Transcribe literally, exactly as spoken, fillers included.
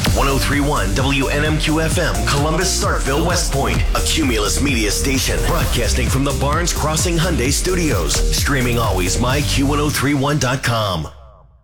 ten thirty-one W N M Q F M, Columbus, Starkville, West Point. A Cumulus Media station. Broadcasting from the Barnes Crossing Hyundai Studios. Streaming always my Q ten thirty-one dot com.